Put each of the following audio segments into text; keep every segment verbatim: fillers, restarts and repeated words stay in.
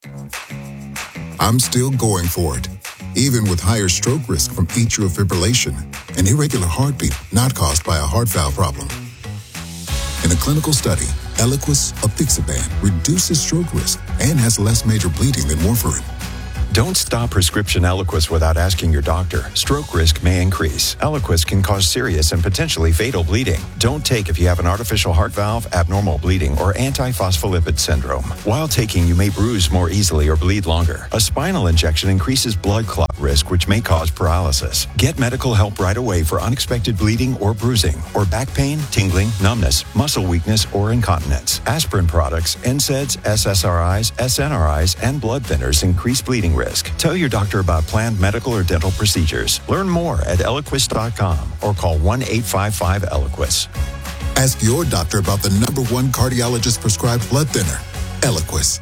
I'm still going for it, even with higher stroke risk from atrial fibrillation, an irregular heartbeat not caused by a heart valve problem. In a clinical study, Eliquis apixaban reduces stroke risk and has less major bleeding than warfarin. Don't stop prescription Eliquis without asking your doctor. Stroke risk may increase. Eliquis can cause serious and potentially fatal bleeding. Don't take if you have an artificial heart valve, abnormal bleeding, or antiphospholipid syndrome. While taking, you may bruise more easily or bleed longer. A spinal injection increases blood clot risk, which may cause paralysis. Get medical help right away for unexpected bleeding or bruising, or back pain, tingling, numbness, muscle weakness, or incontinence. Aspirin products, N SAIDs, S S R Is, S N R Is, and blood thinners increase bleeding risk. Tell your doctor about planned medical or dental procedures. Learn more at Eliquis dot com or call one eight five five Eliquis. Ask your doctor about the number one cardiologist-prescribed blood thinner, Eliquis.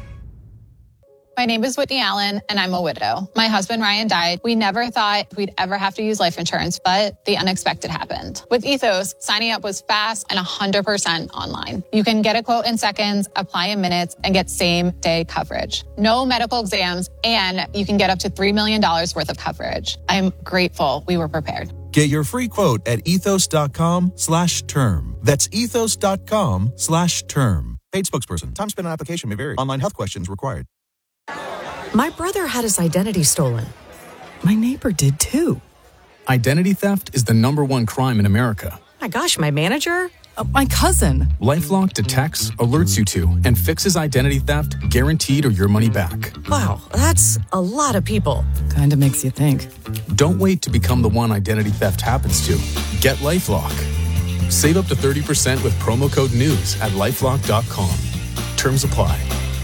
My name is Whitney Allen, and I'm a widow. My husband, Ryan, died. We never thought we'd ever have to use life insurance, but the unexpected happened. With Ethos, signing up was fast and one hundred percent online. You can get a quote in seconds, apply in minutes, and get same-day coverage. No medical exams, and you can get up to three million dollars worth of coverage. I'm grateful we were prepared. Get your free quote at ethos.com slash term. That's ethos.com slash term. Paid spokesperson. Time spent on application may vary. Online health questions required. My brother had his identity stolen. My neighbor did too. Identity theft is the number one crime in America. My gosh, my manager? Uh, my cousin. LifeLock detects, alerts you to, and fixes identity theft guaranteed or your money back. Wow, that's a lot of people. Kinda makes you think. Don't wait to become the one identity theft happens to. Get LifeLock. Save up to thirty percent with promo code NEWS at lifelock dot com. Terms apply.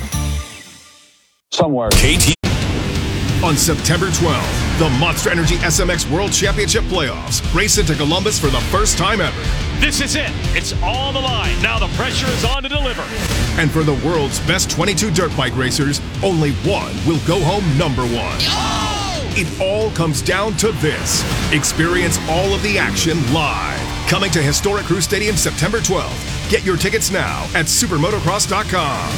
Somewhere. K T on September twelfth, the Monster Energy S M X World Championship Playoffs race into Columbus for the first time ever. This is it. It's all on the line. Now the pressure is on to deliver. And for the world's best twenty-two dirt bike racers, only one will go home number one. Oh! It all comes down to this. Experience all of the action live. Coming to Historic Crew Stadium September twelfth. Get your tickets now at supermotocross dot com.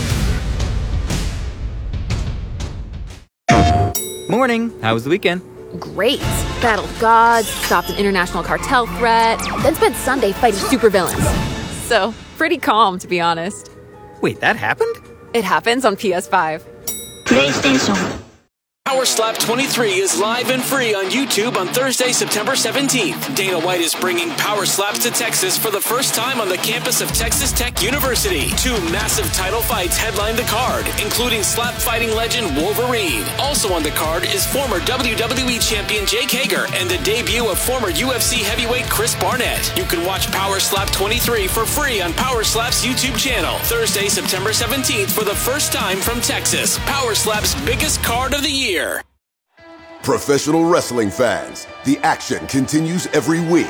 Morning. How was the weekend? Great. Battled gods, stopped an international cartel threat, then spent Sunday fighting supervillains. So, pretty calm, to be honest. Wait, that happened? It happens on P S five. PlayStation. Power Slap twenty-three is live and free on YouTube on Thursday, September seventeenth. Dana White is bringing Power Slaps to Texas for the first time on the campus of Texas Tech University. Two massive title fights headline the card, including slap fighting legend Wolverine. Also on the card is former W W E champion Jake Hager and the debut of former U F C heavyweight Chris Barnett. You can watch Power Slap twenty-three for free on Power Slap's YouTube channel. Thursday, September seventeenth for the first time from Texas. Power Slap's biggest card of the year. Professional wrestling fans, the action continues every week.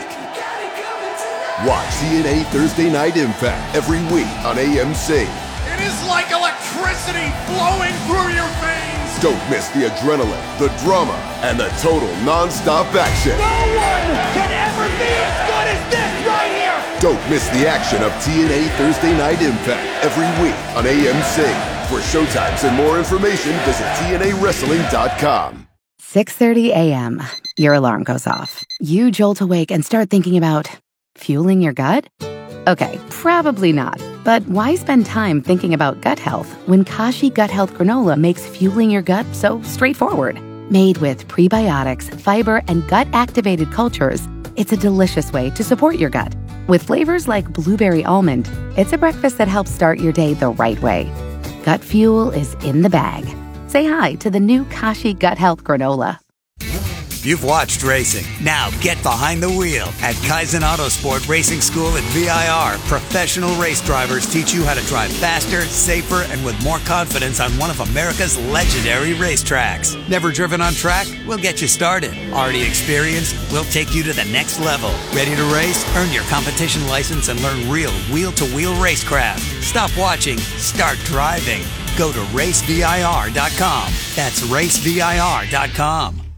Watch T N A Thursday Night Impact every week on A M C. It is like electricity flowing through your veins. Don't miss the adrenaline, the drama, and the total non-stop action. No one can ever be as good as this right here. Don't miss the action of T N A Thursday Night Impact every week on A M C. For showtimes and more information, visit T N A wrestling dot com. six thirty a.m. Your alarm goes off. You jolt awake and start thinking about fueling your gut? Okay, probably not. But why spend time thinking about gut health when Kashi Gut Health Granola makes fueling your gut so straightforward? Made with prebiotics, fiber, and gut-activated cultures, it's a delicious way to support your gut. With flavors like blueberry almond, it's a breakfast that helps start your day the right way. Gut fuel is in the bag. Say hi to the new Kashi Gut Health Granola. You've watched racing. Now get behind the wheel. At Kaizen Autosport Racing School at V I R, professional race drivers teach you how to drive faster, safer, and with more confidence on one of America's legendary racetracks. Never driven on track? We'll get you started. Already experienced? We'll take you to the next level. Ready to race? Earn your competition license and learn real wheel-to-wheel racecraft. Stop watching. Start driving. Go to race V I R dot com. That's race V I R dot com.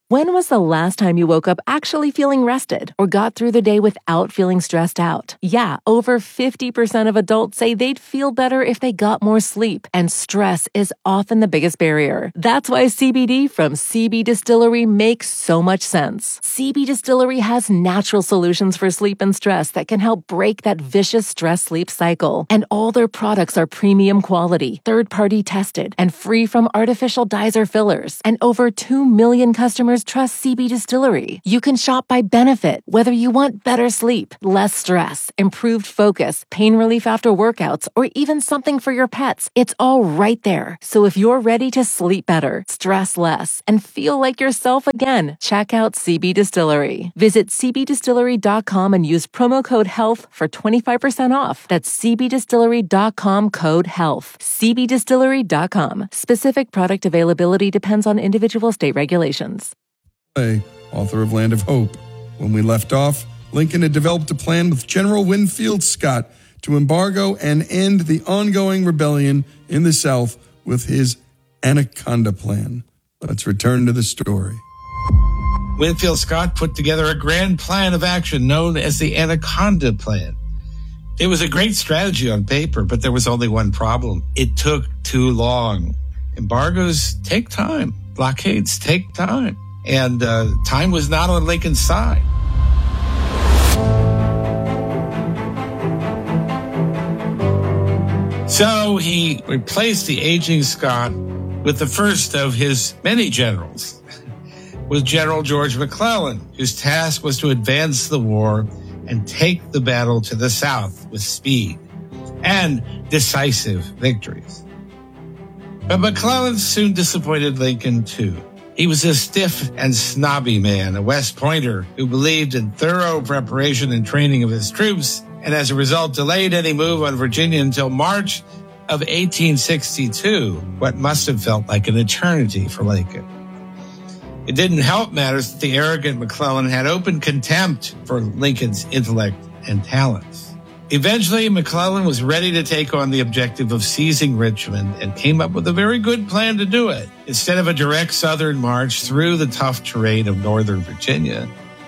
When was the last time you woke up actually feeling rested or got through the day without feeling stressed out? Yeah, over fifty percent of adults say they'd feel better if they got more sleep, and stress is often the biggest barrier. That's why C B D from C B Distillery makes so much sense. C B Distillery has natural solutions for sleep and stress that can help break that vicious stress-sleep cycle. And all their products are premium quality, third-party tested, and free from artificial dyes or fillers. And over two million customers trust C B Distillery. You can shop by benefit, whether you want better sleep, less stress, improved focus, pain relief after workouts, or even something for your pets. It's all right there. So if you're ready to sleep better, stress less, and feel like yourself again, check out C B Distillery. Visit c b distillery dot com and use promo code HEALTH for twenty-five percent off. That's c b distillery dot com code HEALTH. c b distillery dot com. Specific product availability depends on individual state regulations. Author of Land of Hope. When we left off, Lincoln had developed a plan with General Winfield Scott to embargo and end the ongoing rebellion in the South with his Anaconda Plan. Let's return to the story. Winfield Scott put together a grand plan of action known as the Anaconda Plan. It was a great strategy on paper, but there was only one problem. It took too long. Embargoes take time. Blockades take time. And uh, time was not on Lincoln's side. So he replaced the aging Scott with the first of his many generals, with General George McClellan, whose task was to advance the war and take the battle to the South with speed and decisive victories. But McClellan soon disappointed Lincoln, too. He was a stiff and snobby man, a West Pointer who believed in thorough preparation and training of his troops, and as a result delayed any move on Virginia until March of eighteen sixty-two, what must have felt like an eternity for Lincoln. It didn't help matters that the arrogant McClellan had open contempt for Lincoln's intellect and talents. Eventually, McClellan was ready to take on the objective of seizing Richmond and came up with a very good plan to do it. Instead of a direct southern march through the tough terrain of northern Virginia,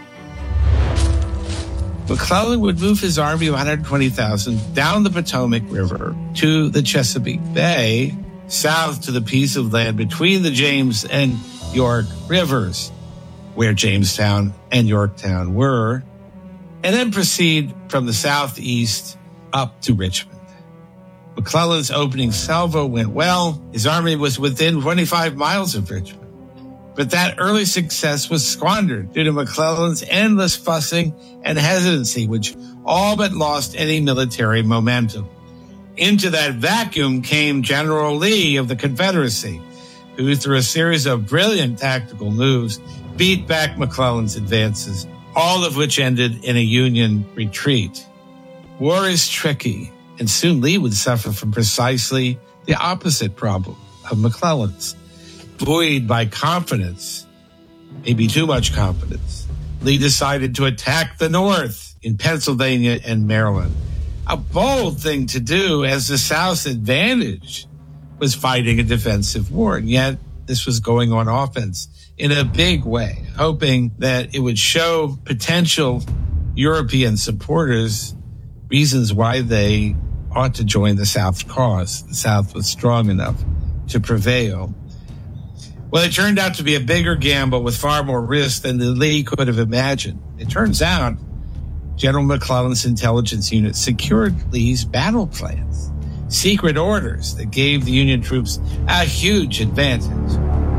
McClellan would move his army of one hundred twenty thousand down the Potomac River to the Chesapeake Bay, south to the piece of land between the James and York Rivers, where Jamestown and Yorktown were, and then proceed from the southeast up to Richmond. McClellan's opening salvo went well. His army was within twenty-five miles of Richmond. But that early success was squandered due to McClellan's endless fussing and hesitancy, which all but lost any military momentum. Into that vacuum came General Lee of the Confederacy, who, through a series of brilliant tactical moves, beat back McClellan's advances, all of which ended in a Union retreat. War is tricky, and soon Lee would suffer from precisely the opposite problem of McClellan's. Buoyed by confidence, maybe too much confidence, Lee decided to attack the North in Pennsylvania and Maryland. A bold thing to do, as the South's advantage was fighting a defensive war, and yet this was going on offense in a big way, hoping that it would show potential European supporters reasons why they ought to join the South's cause. The South was strong enough to prevail. Well, it turned out to be a bigger gamble with far more risk than the Lee could have imagined. It turns out General McClellan's intelligence unit secured Lee's battle plans, secret orders that gave the Union troops a huge advantage.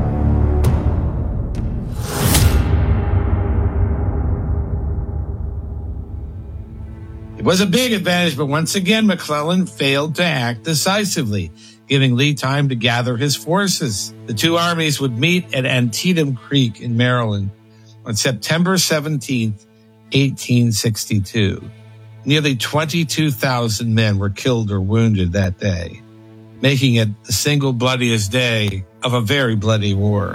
It was a big advantage, but once again, McClellan failed to act decisively, giving Lee time to gather his forces. The two armies would meet at Antietam Creek in Maryland on September seventeenth, eighteen sixty-two. Nearly twenty-two thousand men were killed or wounded that day, making it the single bloodiest day of a very bloody war.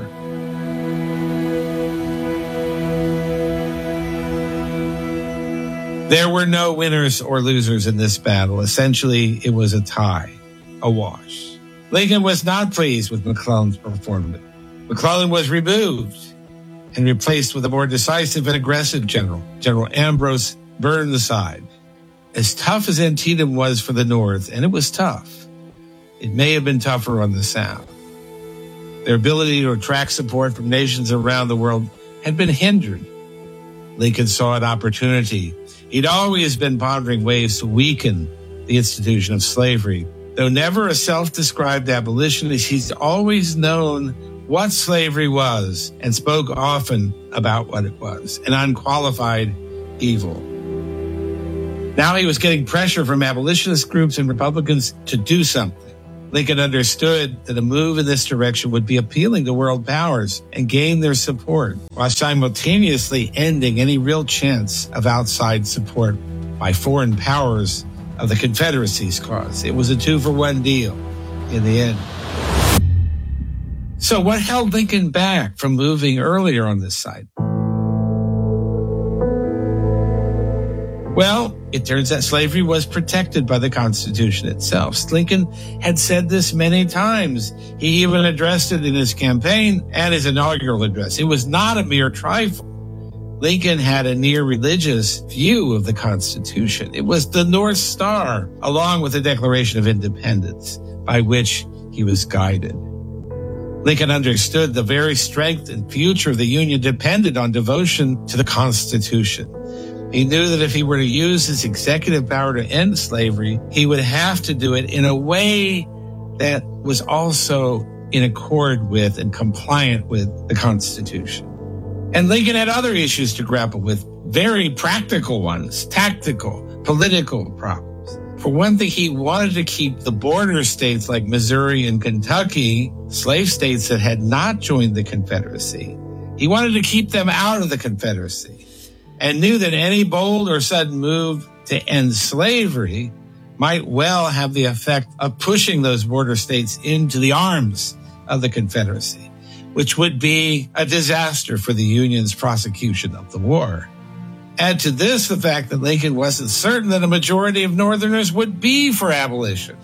There were no winners or losers in this battle. Essentially, it was a tie, a wash. Lincoln was not pleased with McClellan's performance. McClellan was removed, and replaced with a more decisive and aggressive general, General Ambrose Burnside. As tough as Antietam was for the North, and it was tough, it may have been tougher on the South. Their ability to attract support from nations around the world had been hindered. Lincoln saw an opportunity. He'd always been pondering ways to weaken the institution of slavery. Though never a self-described abolitionist, he's always known what slavery was and spoke often about what it was, an unqualified evil. Now he was getting pressure from abolitionist groups and Republicans to do something. Lincoln understood that a move in this direction would be appealing to world powers and gain their support, while simultaneously ending any real chance of outside support by foreign powers of the Confederacy's cause. It was a two-for-one deal in the end. So what held Lincoln back from moving earlier on this side? Well, it turns out slavery was protected by the Constitution itself. Lincoln had said this many times. He even addressed it in his campaign and his inaugural address. It was not a mere trifle. Lincoln had a near religious view of the Constitution. It was the North Star, along with the Declaration of Independence, by which he was guided. Lincoln understood the very strength and future of the Union depended on devotion to the Constitution. He knew that if he were to use his executive power to end slavery, he would have to do it in a way that was also in accord with and compliant with the Constitution. And Lincoln had other issues to grapple with, very practical ones, tactical, political problems. For one thing, he wanted to keep the border states like Missouri and Kentucky, slave states that had not joined the Confederacy. He wanted to keep them out of the Confederacy, and knew that any bold or sudden move to end slavery might well have the effect of pushing those border states into the arms of the Confederacy, which would be a disaster for the Union's prosecution of the war. Add to this the fact that Lincoln wasn't certain that a majority of Northerners would be for abolition.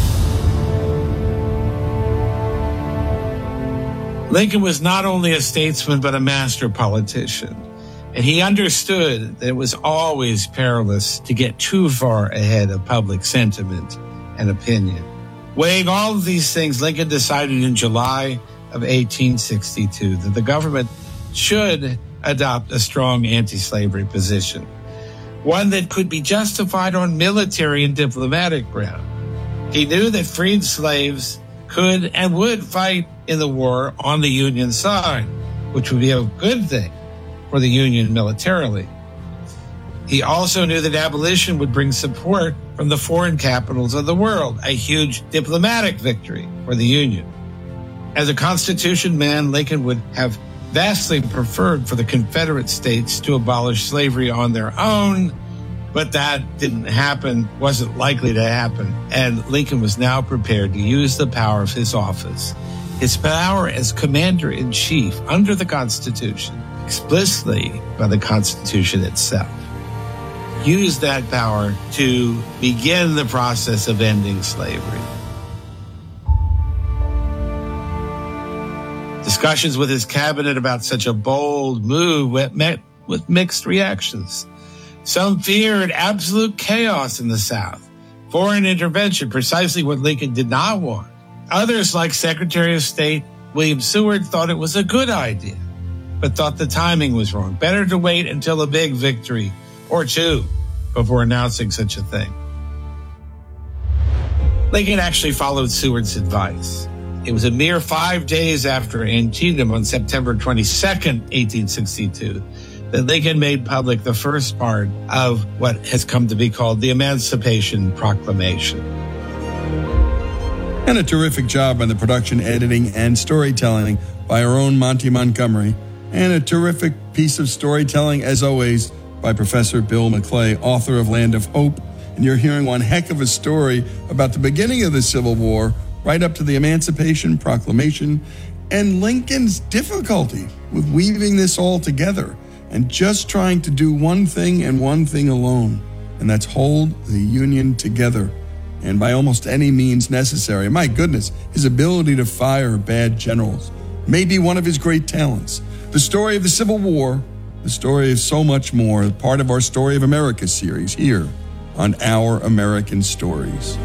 Lincoln was not only a statesman, but a master politician. And he understood that it was always perilous to get too far ahead of public sentiment and opinion. Weighing all of these things, Lincoln decided in July of eighteen sixty-two that the government should adopt a strong anti-slavery position, one that could be justified on military and diplomatic ground. He knew that freed slaves could and would fight in the war on the Union side, which would be a good thing for the Union militarily. He also knew that abolition would bring support from the foreign capitals of the world, a huge diplomatic victory for the Union. As a Constitution man, Lincoln would have vastly preferred for the Confederate states to abolish slavery on their own, but that didn't happen, wasn't likely to happen, and Lincoln was now prepared to use the power of his office, his power as commander-in-chief under the Constitution, explicitly by the Constitution itself. Use that power to begin the process of ending slavery. Discussions with his cabinet about such a bold move met with mixed reactions. Some feared absolute chaos in the South, foreign intervention, precisely what Lincoln did not want. Others, like Secretary of State William Seward, thought it was a good idea, but thought the timing was wrong. Better to wait until a big victory or two before announcing such a thing. Lincoln actually followed Seward's advice. It was a mere five days after Antietam on September twenty-second, eighteen sixty-two, that Lincoln made public the first part of what has come to be called the Emancipation Proclamation. And a terrific job on the production, editing, and storytelling by our own Monty Montgomery. And a terrific piece of storytelling, as always, by Professor Bill McClay, author of Land of Hope. And you're hearing one heck of a story about the beginning of the Civil War, right up to the Emancipation Proclamation, and Lincoln's difficulty with weaving this all together and just trying to do one thing and one thing alone, and that's hold the Union together, and by almost any means necessary. My goodness, his ability to fire bad generals may be one of his great talents. The story of the Civil War, the story of so much more, part of our Story of America series here on Our American Stories.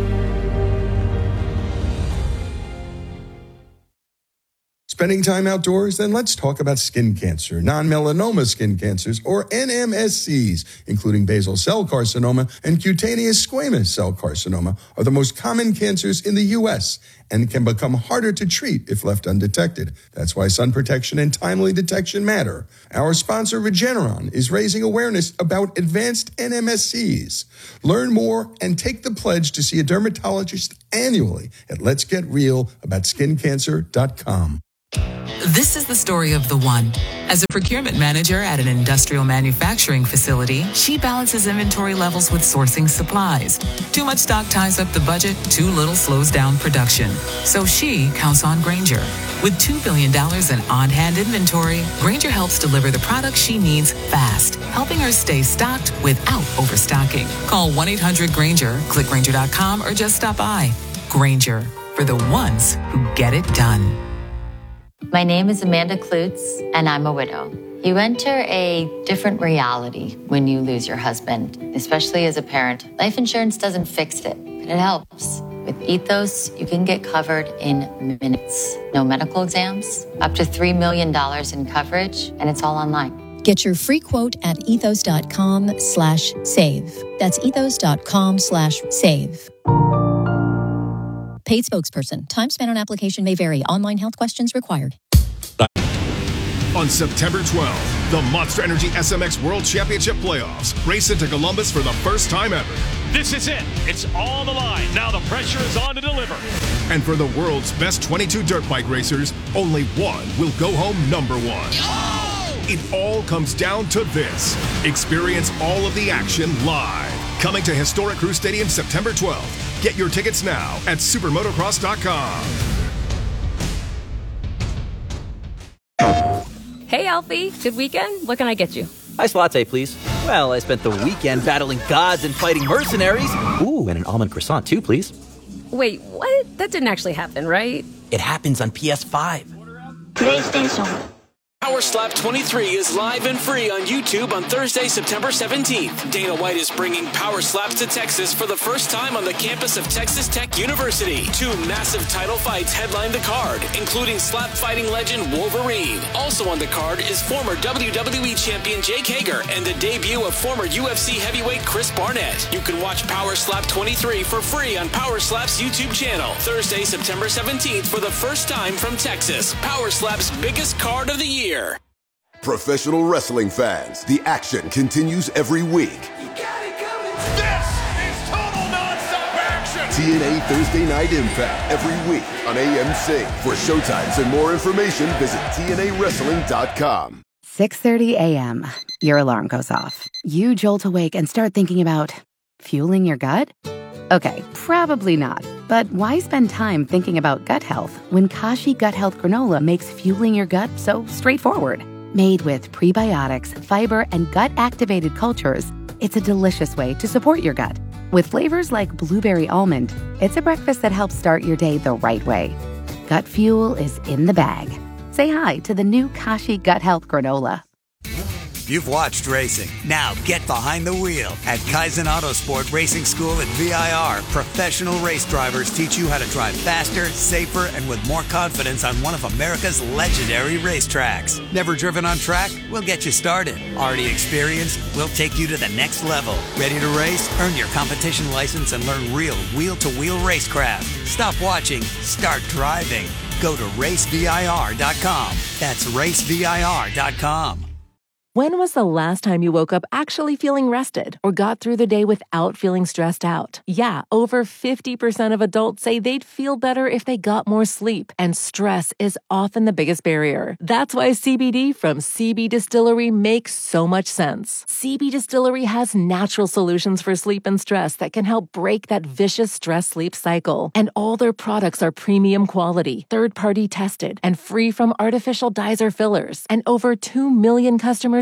Spending time outdoors? Then let's talk about skin cancer, non-melanoma skin cancers, or N M S Cs, including basal cell carcinoma and cutaneous squamous cell carcinoma, are the most common cancers in the U S and can become harder to treat if left undetected. That's why sun protection and timely detection matter. Our sponsor, Regeneron, is raising awareness about advanced N M S Cs. Learn more and take the pledge to see a dermatologist annually at lets get real about skin cancer dot com. This is the story of the one. As a procurement manager at an industrial manufacturing facility, she balances inventory levels with sourcing supplies. Too much stock ties up the budget, too little slows down production. So she counts on Grainger. With two billion dollars in on-hand inventory, Grainger helps deliver the products she needs fast, helping her stay stocked without overstocking. Call one eight hundred Grainger, click Grainger dot com, or just stop by. Grainger, for the ones who get it done. My name is Amanda Klutz, and I'm a widow. You enter a different reality when you lose your husband, especially as a parent. Life insurance doesn't fix it, but it helps. With Ethos, you can get covered in minutes. No medical exams, up to three million dollars in coverage, and it's all online. Get your free quote at ethos.com slash save. That's ethos.com slash save. Paid spokesperson. Time spent on application may vary. Online health questions required. On September twelfth, the Monster Energy S M X World Championship Playoffs race into Columbus for the first time ever. This is it. It's all on the line. Now the pressure is on to deliver. And for the world's best twenty-two dirt bike racers, only one will go home number one. Oh! It all comes down to this. Experience all of the action live. Coming to historic Crew Stadium September twelfth. Get your tickets now at supermotocross dot com. Hey, Alfie. Good weekend? What can I get you? Iced latte, please. Well, I spent the weekend battling gods and fighting mercenaries. Ooh, and an almond croissant, too, please. Wait, what? That didn't actually happen, right? It happens on P S five. PlayStation. Power Slap twenty-three is live and free on YouTube on Thursday, September seventeenth. Dana White is bringing Power Slaps to Texas for the first time on the campus of Texas Tech University. Two massive title fights headline the card, including slap fighting legend Wolverine. Also on the card is former W W E champion Jake Hager and the debut of former U F C heavyweight Chris Barnett. You can watch Power Slap twenty-three for free on Power Slap's YouTube channel. Thursday, September seventeenth for the first time from Texas. Power Slap's biggest card of the year. Professional wrestling fans, the action continues every week. This is total nonstop action! T N A Thursday Night Impact every week on A M C. For showtimes and more information, visit T N A wrestling dot com. six thirty a.m. Your alarm goes off. You jolt awake and start thinking about fueling your gut? Okay, probably not. But why spend time thinking about gut health when Kashi Gut Health Granola makes fueling your gut so straightforward? Made with prebiotics, fiber, and gut-activated cultures, it's a delicious way to support your gut. With flavors like blueberry almond, it's a breakfast that helps start your day the right way. Gut fuel is in the bag. Say hi to the new Kashi Gut Health Granola. You've watched racing. Now get behind the wheel. At Kaizen Autosport Racing School at V I R, professional race drivers teach you how to drive faster, safer, and with more confidence on one of America's legendary racetracks. Never driven on track? We'll get you started. Already experienced? We'll take you to the next level. Ready to race? Earn your competition license and learn real wheel-to-wheel racecraft. Stop watching. Start driving. Go to race V I R dot com. That's race V I R dot com. When was the last time you woke up actually feeling rested or got through the day without feeling stressed out? Yeah, over fifty percent of adults say they'd feel better if they got more sleep, and stress is often the biggest barrier. That's why C B D from C B Distillery makes so much sense. C B Distillery has natural solutions for sleep and stress that can help break that vicious stress-sleep cycle. And all their products are premium quality, third-party tested, and free from artificial dyes or fillers. And over two million customers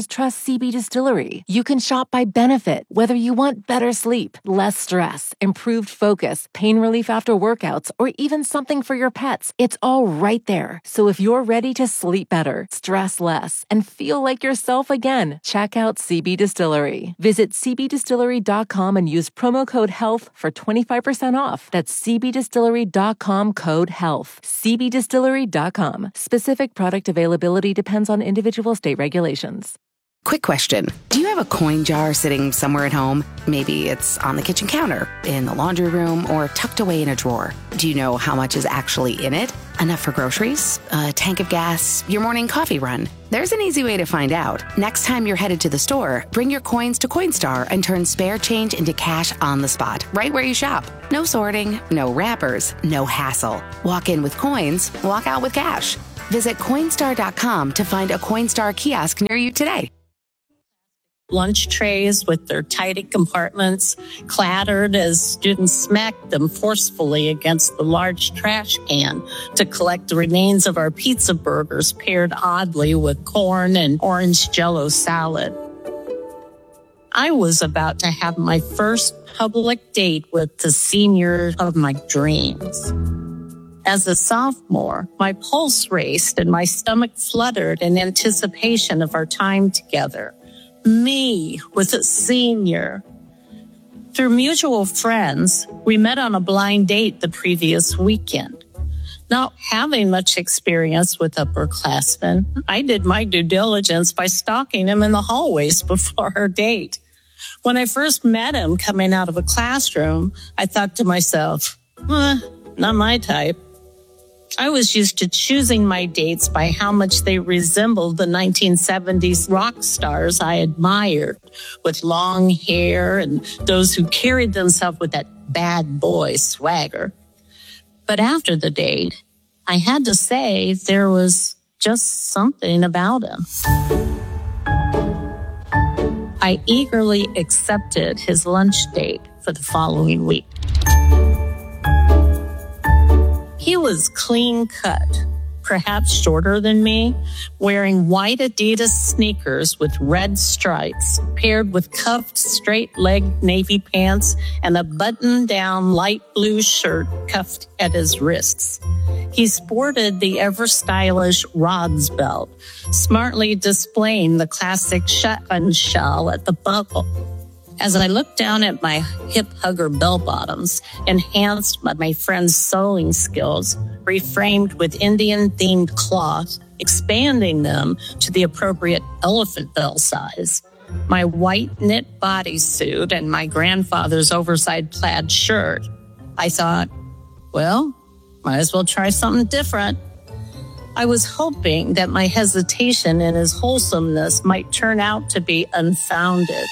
customers trust C B Distillery. You can shop by benefit, whether you want better sleep, less stress, improved focus, pain relief after workouts, or even something for your pets. It's all right there. So if you're ready to sleep better, stress less, and feel like yourself again, check out C B Distillery. Visit c b distillery dot com and use promo code HEALTH for twenty-five percent off. That's c b distillery dot com code HEALTH. c b distillery dot com. Specific product availability depends on individual state regulations. Quick question. Do you have a coin jar sitting somewhere at home? Maybe it's on the kitchen counter, in the laundry room, or tucked away in a drawer. Do you know how much is actually in it? Enough for groceries? A tank of gas? Your morning coffee run? There's an easy way to find out. Next time you're headed to the store, bring your coins to Coinstar and turn spare change into cash on the spot, right where you shop. No sorting, no wrappers, no hassle. Walk in with coins, walk out with cash. Visit Coinstar dot com to find a Coinstar kiosk near you today. Lunch trays with their tidy compartments clattered as students smacked them forcefully against the large trash can to collect the remains of our pizza burgers paired oddly with corn and orange Jell-O salad. I was about to have my first public date with the senior of my dreams. As a sophomore, my pulse raced and my stomach fluttered in anticipation of our time together. Me with a senior. Through mutual friends, we met on a blind date the previous weekend. Not having much experience with upperclassmen, I did my due diligence by stalking him in the hallways before our date. When I first met him coming out of a classroom, I thought to myself, eh, not my type. I was used to choosing my dates by how much they resembled the nineteen seventies rock stars I admired, with long hair and those who carried themselves with that bad boy swagger. But after the date, I had to say there was just something about him. I eagerly accepted his lunch date for the following week. He was clean cut, perhaps shorter than me, wearing white Adidas sneakers with red stripes, paired with cuffed straight-legged navy pants and a button-down light blue shirt cuffed at his wrists. He sported the ever-stylish Rods belt, smartly displaying the classic shotgun shell at the buckle. As I looked down at my hip-hugger bell-bottoms, enhanced by my friend's sewing skills, reframed with Indian-themed cloth, expanding them to the appropriate elephant bell size, my white knit bodysuit, and my grandfather's oversized plaid shirt, I thought, well, might as well try something different. I was hoping that my hesitation in his wholesomeness might turn out to be unfounded.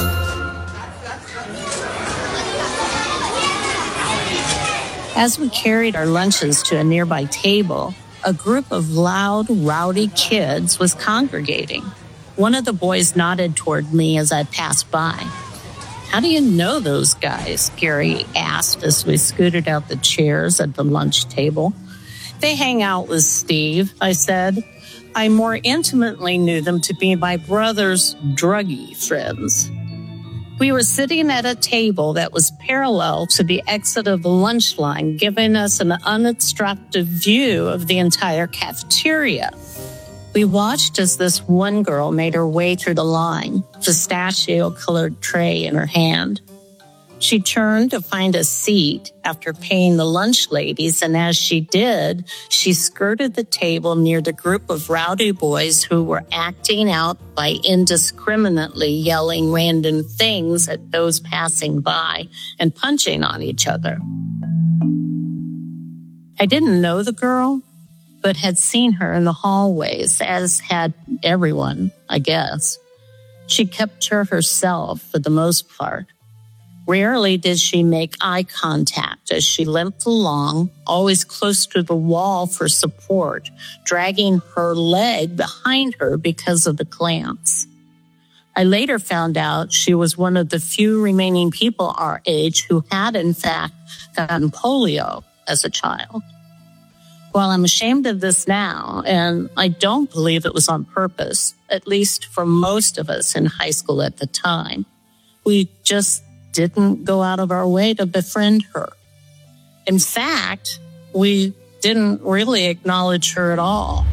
As we carried our lunches to a nearby table, a group of loud, rowdy kids was congregating. One of the boys nodded toward me as I passed by. "How do you know those guys?" Gary asked as we scooted out the chairs at the lunch table. "They hang out with Steve," I said. I more intimately knew them to be my brother's druggie friends. We were sitting at a table that was parallel to the exit of the lunch line, giving us an unobstructed view of the entire cafeteria. We watched as this one girl made her way through the line, pistachio-colored tray in her hand. She turned to find a seat after paying the lunch ladies, and as she did, she skirted the table near the group of rowdy boys who were acting out by indiscriminately yelling random things at those passing by and punching on each other. I didn't know the girl, but had seen her in the hallways, as had everyone, I guess. She kept to herself for the most part. Rarely did she make eye contact as she limped along, always close to the wall for support, dragging her leg behind her because of the glance. I later found out she was one of the few remaining people our age who had, in fact, gotten polio as a child. While I'm ashamed of this now, and I don't believe it was on purpose, at least for most of us in high school at the time, we just didn't go out of our way to befriend her. In fact, we didn't really acknowledge her at all.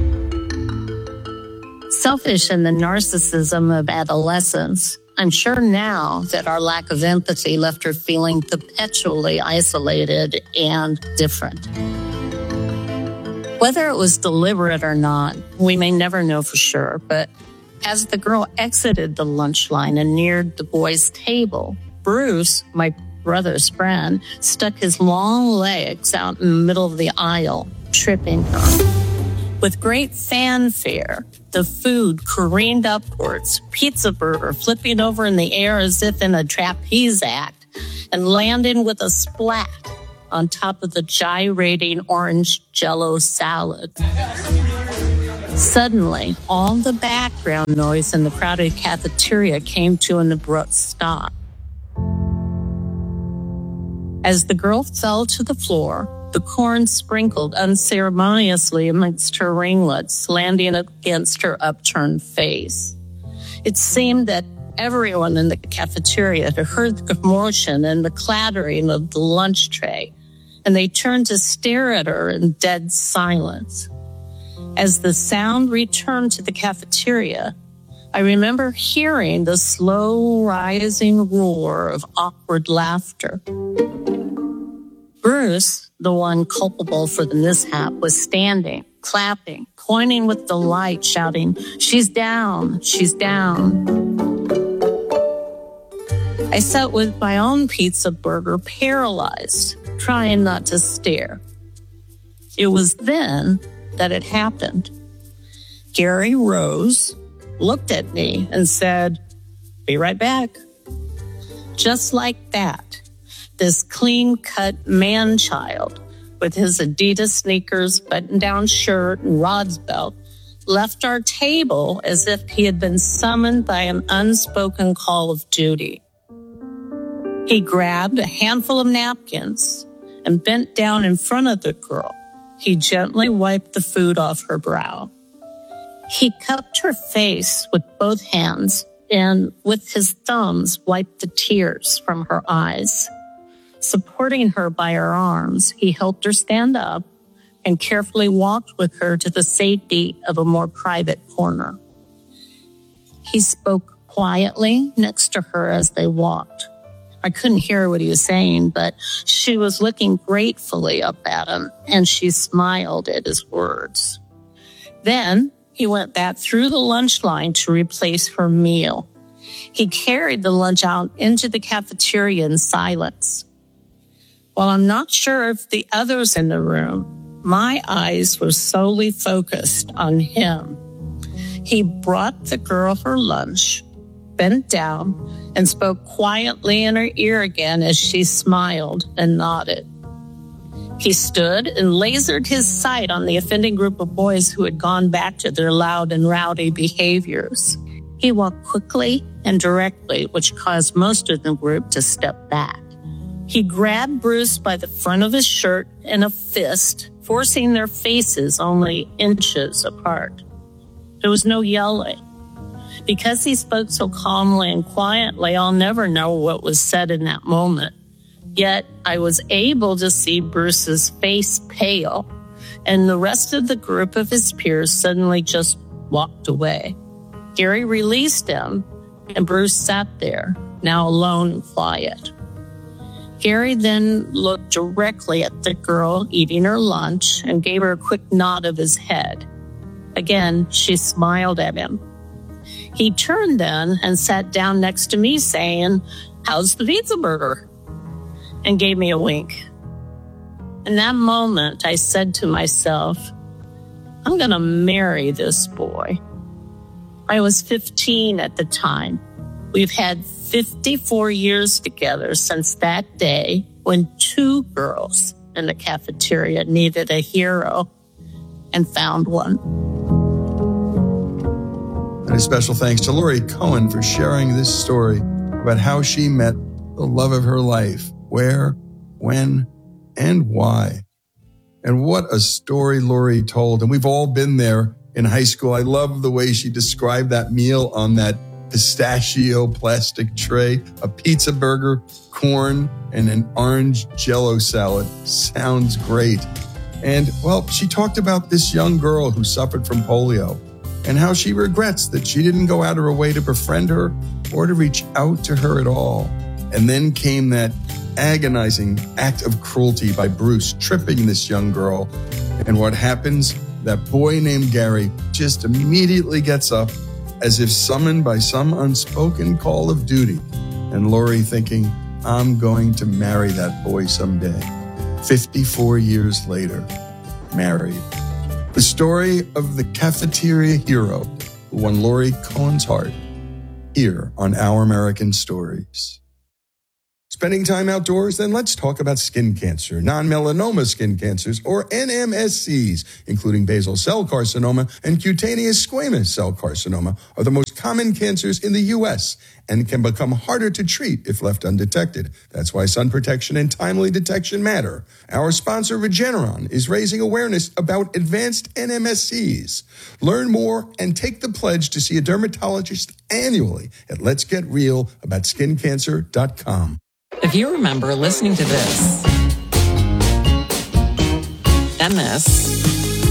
Selfish in the narcissism of adolescence, I'm sure now that our lack of empathy left her feeling perpetually isolated and different. Whether it was deliberate or not, we may never know for sure, but as the girl exited the lunch line and neared the boys' table, Bruce, my brother's friend, stuck his long legs out in the middle of the aisle, tripping her. With great fanfare, the food careened upwards, Pizza Burger flipping over in the air as if in a trapeze act, and landing with a splat on top of the gyrating orange Jell-O salad. Suddenly, all the background noise in the crowded cafeteria came to an abrupt stop. As the girl fell to the floor, the corn sprinkled unceremoniously amongst her ringlets, landing against her upturned face. It seemed that everyone in the cafeteria had heard the commotion and the clattering of the lunch tray, and they turned to stare at her in dead silence. As the sound returned to the cafeteria, I remember hearing the slow rising roar of awkward laughter. Bruce, the one culpable for the mishap, was standing, clapping, pointing with delight, shouting, "She's down, she's down." I sat with my own Pizza Burger paralyzed, trying not to stare. It was then that it happened. Gary rose, looked at me, and said, "Be right back." Just like that, this clean-cut man-child with his Adidas sneakers, button-down shirt, and Rod's belt left our table as if he had been summoned by an unspoken call of duty. He grabbed a handful of napkins and bent down in front of the girl. He gently wiped the food off her brow. He cupped her face with both hands and with his thumbs wiped the tears from her eyes. Supporting her by her arms, he helped her stand up and carefully walked with her to the safety of a more private corner. He spoke quietly next to her as they walked. I couldn't hear what he was saying, but she was looking gratefully up at him, and she smiled at his words. Then he went back through the lunch line to replace her meal. He carried the lunch out into the cafeteria in silence. While I'm not sure if the others in the room, my eyes were solely focused on him. He brought the girl her lunch, bent down, and spoke quietly in her ear again as she smiled and nodded. He stood and lasered his sight on the offending group of boys who had gone back to their loud and rowdy behaviors. He walked quickly and directly, which caused most of the group to step back. He grabbed Bruce by the front of his shirt in a fist, forcing their faces only inches apart. There was no yelling. Because he spoke so calmly and quietly, I'll never know what was said in that moment. Yet I was able to see Bruce's face pale, and the rest of the group of his peers suddenly just walked away. Gary released him, and Bruce sat there, now alone and quiet. Gary then looked directly at the girl eating her lunch and gave her a quick nod of his head. Again, she smiled at him. He turned then and sat down next to me saying, "How's the Pizza Burger?" and gave me a wink. In that moment, I said to myself, I'm going to marry this boy. I was fifteen at the time. We've had fifty-four years together since that day when two girls in the cafeteria needed a hero and found one. And a special thanks to Lori Cohen for sharing this story about how she met the love of her life, where, when, and why. And what a story Lori told. And we've all been there in high school. I love the way she described that meal on that pistachio plastic tray, a pizza burger, corn, and an orange Jell-O salad. Sounds great. And, well, she talked about this young girl who suffered from polio and how she regrets that she didn't go out of her way to befriend her or to reach out to her at all. And then came that agonizing act of cruelty by Bruce, tripping this young girl. And what happens? That boy named Gary just immediately gets up as if summoned by some unspoken call of duty. And Lori thinking, I'm going to marry that boy someday. fifty-four years later, married. The story of the cafeteria hero who won Lori Cohen's heart, here on Our American Stories. Spending time outdoors? Then let's talk about skin cancer. Non-melanoma skin cancers, or N M S Cs, including basal cell carcinoma and cutaneous squamous cell carcinoma, are the most common cancers in the U S and can become harder to treat if left undetected. That's why sun protection and timely detection matter. Our sponsor, Regeneron, is raising awareness about advanced N M S Cs. Learn more and take the pledge to see a dermatologist annually at lets get real about skin cancer dot com. If you remember listening to this, and this,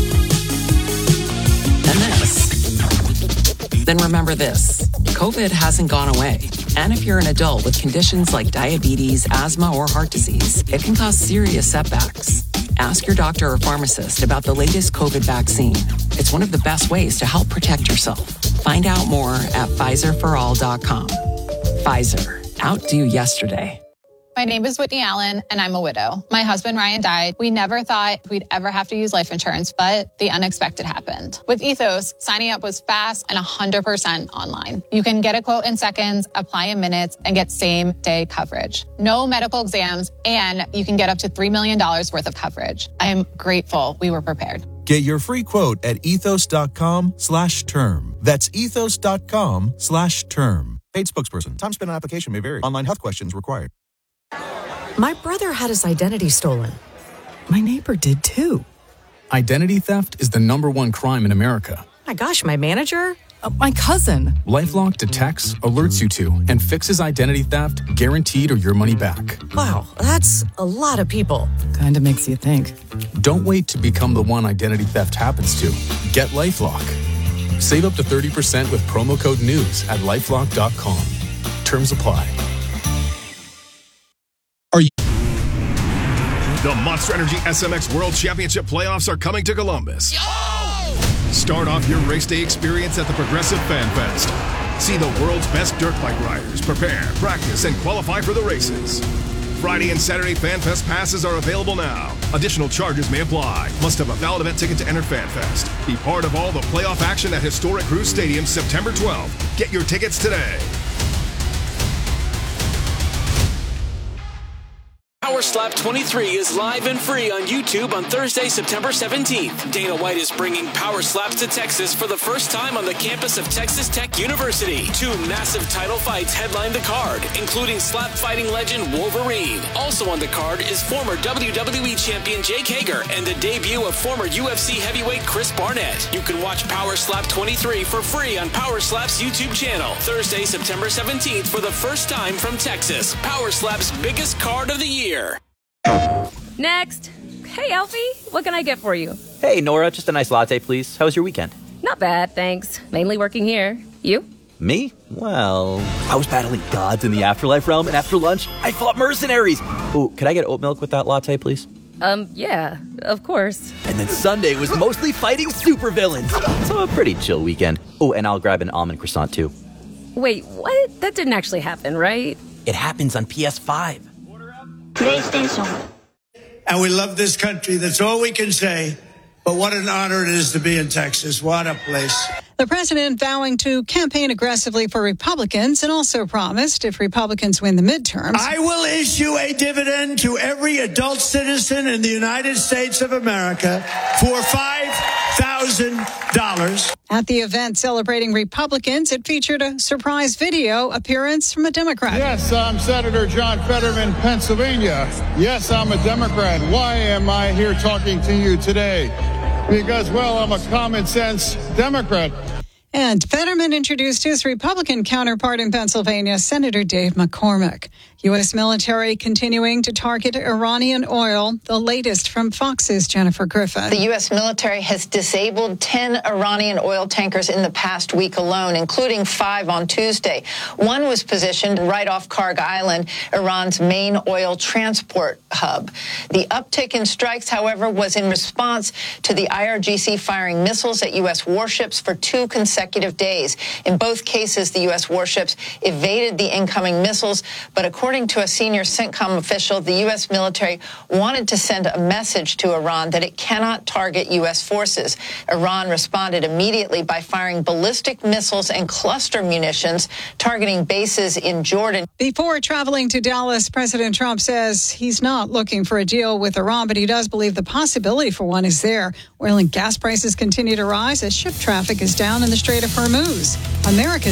and this, then remember this. COVID hasn't gone away. And if you're an adult with conditions like diabetes, asthma, or heart disease, it can cause serious setbacks. Ask your doctor or pharmacist about the latest COVID vaccine. It's one of the best ways to help protect yourself. Find out more at Pfizer for all dot com. Pfizer, outdo yesterday. My name is Whitney Allen, and I'm a widow. My husband, Ryan, died. We never thought we'd ever have to use life insurance, but the unexpected happened. With Ethos, signing up was fast and one hundred percent online. You can get a quote in seconds, apply in minutes, and get same-day coverage. No medical exams, and you can get up to three million dollars worth of coverage. I am grateful we were prepared. Get your free quote at ethos.com slash term. That's ethos.com slash term. Paid spokesperson. Time spent on application may vary. Online health questions required. My brother had his identity stolen. My neighbor did too. Identity theft is the number one crime in America. My gosh, my manager? Uh, my cousin. LifeLock detects, alerts you to, and fixes identity theft guaranteed or your money back. Wow, that's a lot of people. Kind of makes you think. Don't wait to become the one identity theft happens to. Get LifeLock. Save up to thirty percent with promo code NEWS at lifelock dot com. Terms apply. Are you? The Monster Energy S M X World Championship playoffs are coming to Columbus. Yo! Start off your race day experience at the Progressive Fan Fest. See the world's best dirt bike riders prepare, practice, and qualify for the races. Friday and Saturday Fan Fest passes are available now. Additional charges may apply. Must have a valid event ticket to enter Fan Fest. Be part of all the playoff action at historic Cruise Stadium September twelfth. Get your tickets today. Power Slap twenty-three is live and free on YouTube on Thursday, September seventeenth. Dana White is bringing Power Slaps to Texas for the first time on the campus of Texas Tech University. Two massive title fights headline the card, including slap fighting legend Wolverine. Also on the card is former W W E champion Jake Hager and the debut of former U F C heavyweight Chris Barnett. You can watch Power Slap twenty-three for free on Power Slap's YouTube channel. Thursday, September seventeenth for the first time from Texas. Power Slap's biggest card of the year. Next. Hey, Alfie, what can I get for you? Hey, Nora, just a nice latte, please. How was your weekend? Not bad, thanks. Mainly working here. You? Me? Well, I was battling gods in the afterlife realm, and after lunch, I fought mercenaries. Ooh, can I get oat milk with that latte, please? Um, yeah, of course. And then Sunday was mostly fighting supervillains. So a pretty chill weekend. Oh, and I'll grab an almond croissant, too. Wait, what? That didn't actually happen, right? It happens on P S five. PlayStation. And we love this country. That's all we can say. But what an honor it is to be in Texas. What a place. The president vowing to campaign aggressively for Republicans and also promised if Republicans win the midterms, I will issue a dividend to every adult citizen in the United States of America for five thousand dollars. dollars. At the event celebrating Republicans, it featured a surprise video appearance from a Democrat. Yes, I'm Senator John Fetterman, Pennsylvania. Yes, I'm a Democrat. Why am I here talking to you today? Because, well, I'm a common sense Democrat. And Fetterman introduced his Republican counterpart in Pennsylvania, Senator Dave McCormick. U S military continuing to target Iranian oil. The latest from Fox's Jennifer Griffin. The U S military has disabled ten Iranian oil tankers in the past week alone, including five on Tuesday. One was positioned right off Karg Island, Iran's main oil transport hub. The uptick in strikes, however, was in response to the I R G C firing missiles at U S warships for two consecutive days. In both cases, the U S warships evaded the incoming missiles, but according According to a senior CENTCOM official, the U S military wanted to send a message to Iran that it cannot target U S forces. Iran responded immediately by firing ballistic missiles and cluster munitions targeting bases in Jordan. Before traveling to Dallas, President Trump says he's not looking for a deal with Iran, but he does believe the possibility for one is there. Oil and gas prices continue to rise as ship traffic is down in the Strait of Hormuz. America